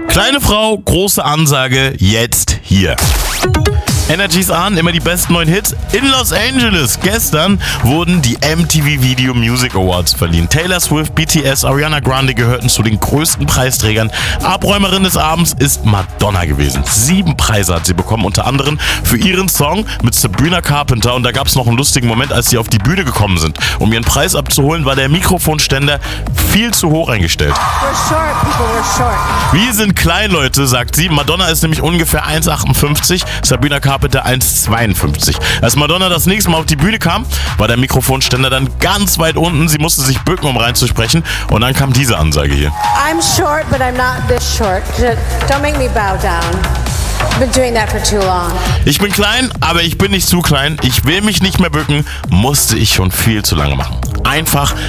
Kleine Frau, große Ansage, jetzt hier. Energies an, immer die besten neuen Hits in Los Angeles. Gestern wurden die MTV Video Music Awards verliehen. Taylor Swift, BTS, Ariana Grande gehörten zu den größten Preisträgern. Abräumerin des Abends ist Madonna gewesen. 7 Preise hat sie bekommen, unter anderem für ihren Song mit Sabrina Carpenter. Und da gab es noch einen lustigen Moment, als sie auf die Bühne gekommen sind. Um ihren Preis abzuholen, war der Mikrofonständer viel zu hoch eingestellt. Wir sind klein, Leute, sagt sie. Madonna ist nämlich ungefähr 1,58, Sabrina Carpenter 1,52. Als Madonna das nächste Mal auf die Bühne kam, war der Mikrofonständer dann ganz weit unten. Sie musste sich bücken, um reinzusprechen. Und dann kam diese Ansage hier. I'm short, but I'm not this short. Don't make me bow down. I've been doing that for too long. Ich bin klein, aber ich bin nicht zu klein. Ich will mich nicht mehr bücken. Musste ich schon viel zu lange machen. Einfach